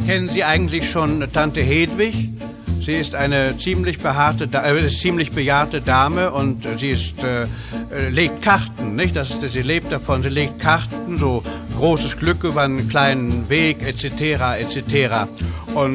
Kennen Sie eigentlich schon Tante Hedwig? Sie ist eine ziemlich bejahrte Dame und sie legt Karten, nicht? Sie lebt davon, sie legt Karten, so großes Glück über einen kleinen Weg, etc., etc. Und